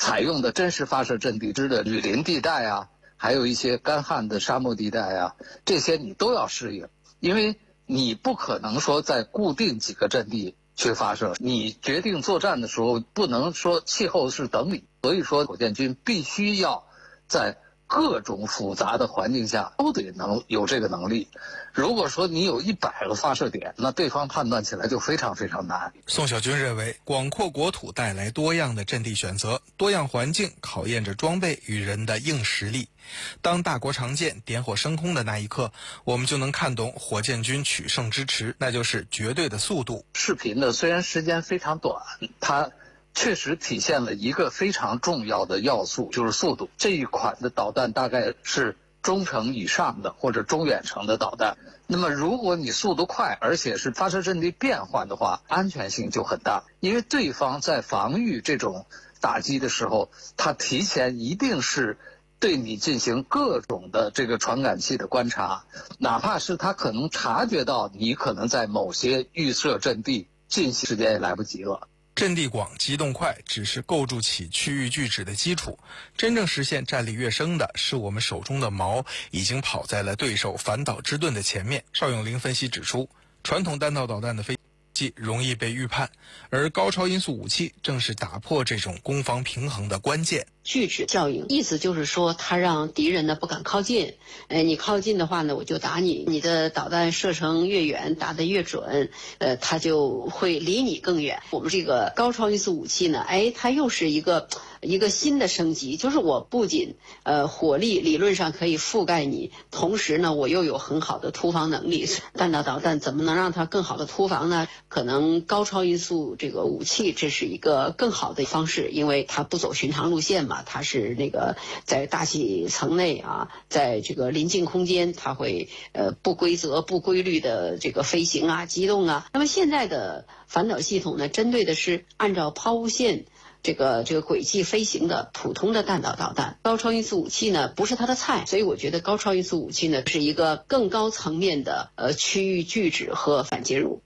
采用的真实发射阵地之的雨林地带啊，还有一些干旱的沙漠地带啊，这些你都要适应，因为你不可能说在固定几个阵地去发射，你决定作战的时候不能说气候是等你，所以说火箭军必须要在各种复杂的环境下都得能有这个能力。如果说你有100个发射点，那对方判断起来就非常非常难。 宋小军认为，广阔国土带来多样的阵地选择，多样环境考验着装备与人的硬实力。当大国长剑点火升空的那一刻，我们就能看懂火箭军取胜之池，那就是绝对的速度。 视频呢，虽然时间非常短，它确实体现了一个非常重要的要素，就是速度。这一款的导弹大概是中程以上的或者中远程的导弹。那么如果你速度快，而且是发射阵地变换的话，安全性就很大。因为对方在防御这种打击的时候，他提前一定是对你进行各种的这个传感器的观察，哪怕是他可能察觉到你可能在某些预设阵地，近期时间也来不及了。 阵地广、机动快只是构筑起区域拒止的基础，真正实现战力跃升的是我们手中的矛已经跑在了对手反导之盾的前面。邵永林分析指出，传统弹道导弹的飞机容易被预判，而高超音速武器正是打破这种攻防平衡的关键。 拒止效应，意思就是说，它让敌人呢不敢靠近。你靠近的话呢，我就打你。你的导弹射程越远，打得越准，它就会离你更远。我们这个高超音速武器呢，它又是一个新的升级，就是我不仅火力理论上可以覆盖你，同时呢，我又有很好的突防能力。弹道导弹怎么能让它更好的突防呢？可能高超音速这个武器，这是一个更好的方式，因为它不走寻常路线嘛。它是那个在大气层内啊，在这个临近空间，它会不规则、不规律的这个飞行啊、机动啊。那么现在的反导系统呢，针对的是按照抛物线这个轨迹飞行的普通的弹道导弹。高超音速武器呢，不是它的菜，所以我觉得高超音速武器呢是一个更高层面的区域拒止和反介入。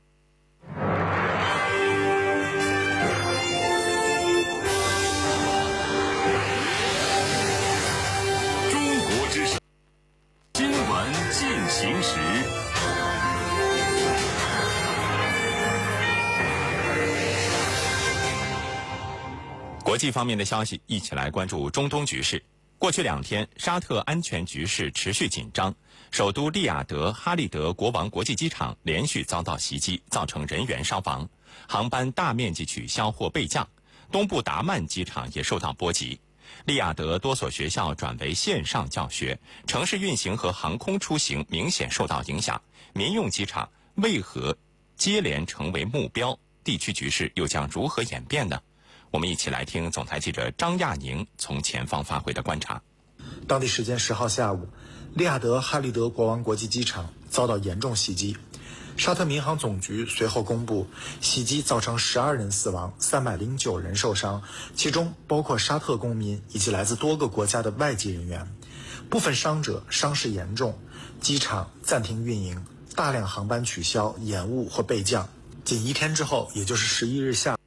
行时，国际方面的消息，一起来关注中东局势。过去2天，沙特安全局势持续紧张，首都利雅得哈利德国王国际机场连续遭到袭击，造成人员伤亡，航班大面积取消或备降。东部达曼机场也受到波及。利雅得多所学校转为线上教学，城市运行和航空出行明显受到影响。民用机场为何接连成为目标？地区局势又将如何演变呢？我们一起来听总台记者张亚宁从前方发回的观察。 当地时间10号下午，利雅得哈利德国王国际机场遭到严重袭击。沙特民航总局随后公布，袭击造成12人死亡，309人受伤，其中包括沙特公民以及来自多个国家的外籍人员。部分伤者伤势严重，机场暂停运营，大量航班取消、延误或备降。仅1天之后，也就是11日下午